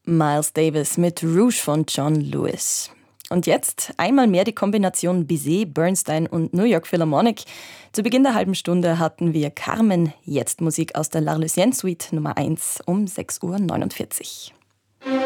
Miles Davis mit Rouge von John Lewis. Und jetzt einmal mehr die Kombination Bizet, Bernstein und New York Philharmonic. Zu Beginn der halben Stunde hatten wir Carmen, jetzt Musik aus der L'Arlésienne Suite Nummer 1 um 6.49 Uhr.